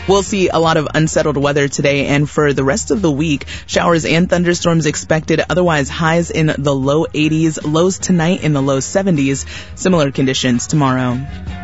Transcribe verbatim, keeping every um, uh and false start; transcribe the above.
We'll see a lot of unsettled weather today, and for the rest of the week, showers and thunderstorms expected. Otherwise, highs in the low eighties, lows tonight in the low seventies. Similar conditions tomorrow.